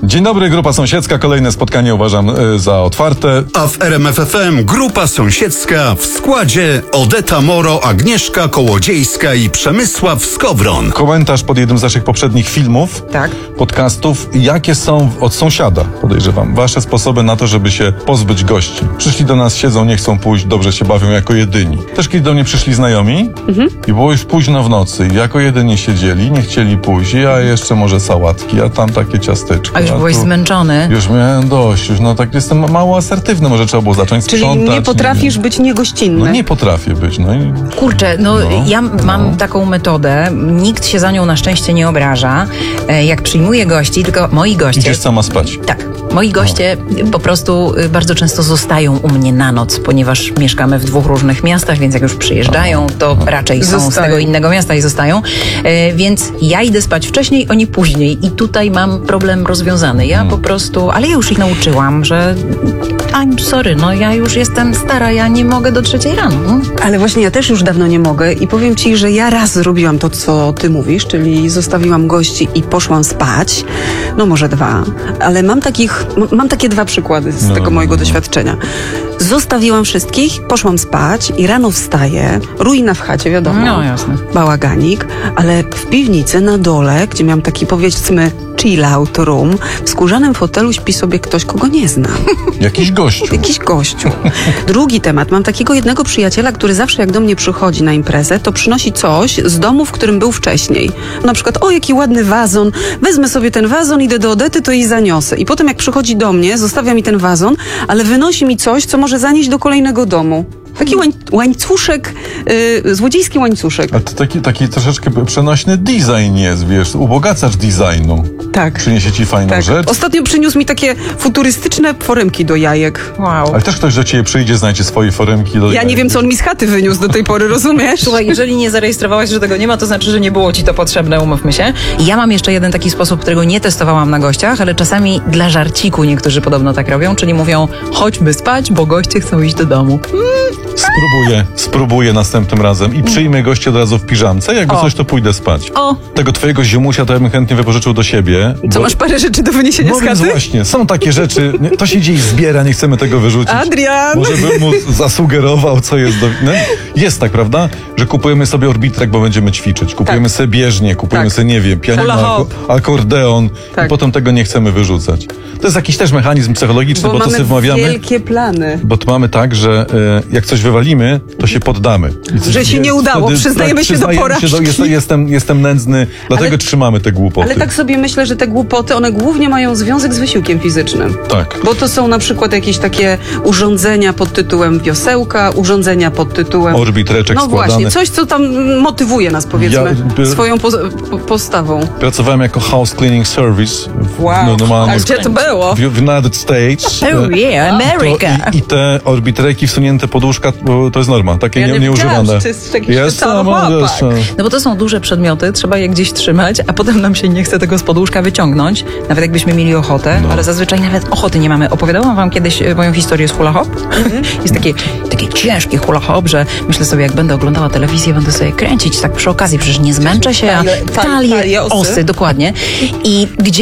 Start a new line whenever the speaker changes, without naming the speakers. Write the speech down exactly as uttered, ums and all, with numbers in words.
Dzień dobry, Grupa Sąsiedzka. Kolejne spotkanie uważam y, za otwarte.
A w R M F F M Grupa Sąsiedzka w składzie Odeta Moro, Agnieszka Kołodziejska i Przemysław Skowron.
Komentarz pod jednym z naszych poprzednich filmów,
Tak.
podcastów. Jakie są od sąsiada, podejrzewam, wasze sposoby na to, żeby się pozbyć gości? Przyszli do nas, siedzą, nie chcą pójść, dobrze się bawią jako jedyni. Też kiedy do mnie przyszli znajomi mhm. i było już późno w nocy i jako jedyni siedzieli, nie chcieli pójść, ja jeszcze może sałatki, a tam takie ciasteczki.
A już byłeś zmęczony.
Już miałem dość, już no tak jestem mało asertywny, może trzeba było zacząć
Czyli
sprzątać.
nie potrafisz
nie
być niegościnny.
No nie potrafię być, no i...
Kurczę, no,
No,
ja mam
no.
taką metodę, nikt się za nią na szczęście nie obraża. E, Jak przyjmuję gości, tylko moi goście...
Idziesz sama spać.
Tak. Moi goście po prostu y, bardzo często zostają u mnie na noc, ponieważ mieszkamy w dwóch różnych miastach, więc jak już przyjeżdżają, to raczej są z
Zostają.
tego innego miasta i zostają. E, Więc ja idę spać wcześniej, oni później i tutaj mam problem rozwiązany. Ja po prostu, ale ja już ich nauczyłam, że I'm sorry, no ja już jestem stara, ja nie mogę do trzeciej rano.
Ale właśnie ja też już dawno nie mogę i powiem ci, że ja raz zrobiłam to, co ty mówisz, czyli zostawiłam gości i poszłam spać. No może dwa, ale mam takich, m- mam takie dwa przykłady z
No,
tego
no,
mojego
no.
doświadczenia. Zostawiłam wszystkich, poszłam spać i rano wstaję, ruina w chacie, wiadomo.
No, jasne.
Bałaganik, ale w piwnicy na dole, gdzie miałam taki, powiedzmy, chill out room, w skórzanym fotelu śpi sobie ktoś, kogo nie znam.
Jakiś gościu.
Jakiś gościu. Drugi temat. Mam takiego jednego przyjaciela, który zawsze jak do mnie przychodzi na imprezę, to przynosi coś z domu, w którym był wcześniej. Na przykład, o jaki ładny wazon, wezmę sobie ten wazon, idę do Odety, to jej zaniosę. I potem jak przychodzi do mnie, zostawia mi ten wazon, ale wynosi mi coś, co może zanieść do kolejnego domu. Taki łań, łańcuszek, yy, złodziejski łańcuszek.
Ale to taki, taki troszeczkę przenośny design jest, wiesz, ubogacacz designu.
Tak.
Przyniesie ci fajną
Tak.
rzecz.
Ostatnio przyniósł mi takie futurystyczne foremki do jajek.
Wow.
Ale też ktoś do ciebie przyjdzie, znajdzie swoje foremki. Do
Ja nie wiem, co on mi z chaty wyniósł do tej pory, rozumiesz?
Słuchaj, jeżeli nie zarejestrowałaś, że tego nie ma, to znaczy, że nie było ci to potrzebne, umówmy się. I ja mam jeszcze jeden taki sposób, którego nie testowałam na gościach, ale czasami dla żarciku niektórzy podobno tak robią, czyli mówią, chodźmy spać, bo goście chcą iść do domu.
Spróbuję, spróbuję następnym razem i przyjmę gości od razu w piżamce. Jakby
O.
coś, to pójdę spać.
O.
Tego twojego ziomusia to ja bym chętnie wypożyczył do siebie.
Co,
bo-
masz parę rzeczy do wyniesienia
No
z
więc
chaty?
właśnie, są takie rzeczy, nie, to się gdzieś zbiera, nie chcemy tego wyrzucić.
Adrian!
Może bym mu zasugerował, co jest do... No, jest tak, prawda? Że kupujemy sobie orbitrek, bo będziemy ćwiczyć. Kupujemy
Tak.
sobie bieżnię, kupujemy
Tak.
sobie, nie wiem, pianino,
Hula
ako-
hop.
akordeon
Tak.
i potem tego nie chcemy wyrzucać. To jest jakiś też mechanizm psychologiczny, bo,
Bo
to
mamy
sobie wmawiamy.
wielkie plany.
Bo to mamy tak, że e, jak coś wywalimy, to się poddamy. I
Że się nie udało, przyznajemy się do porażki.
jestem, jestem, jestem nędzny, dlatego
Ale-
trzymamy te głupoty.
Ale tak sobie myślę, że te głupoty, one głównie mają związek z wysiłkiem fizycznym.
Tak.
Bo to są na przykład jakieś takie urządzenia pod tytułem wiosełka, urządzenia pod tytułem...
Orbitreczek
No
składany.
właśnie, coś, co tam motywuje nas, powiedzmy,
Ja, by-
swoją po, po, postawą.
Pracowałem jako house cleaning service w, no, normalnie
A gdzie to było?
w, w United States.
Oh
E,
yeah, America.
To, i, I te orbitreki wsunięte pod łóżka, bo to jest norma, takie
Ja
nie,
nie wiedziałam,
nieużywane.
że to jest taki
Jest,
szpitalny
no,
chłopak.
jest, no.
No bo to są duże przedmioty, trzeba je gdzieś trzymać, a potem nam się nie chce tego z podłóżka wyciągnąć, nawet jakbyśmy mieli ochotę,
No.
ale zazwyczaj nawet ochoty nie mamy. Opowiadałam wam kiedyś e, moją historię z hula hop. Jest taki, taki ciężki hula hop, że myślę sobie, jak będę oglądała telewizję, będę sobie kręcić tak przy okazji, przecież nie zmęczę się, a
Talię- tal-
talię,
talię osy.
osy, dokładnie. I gdzie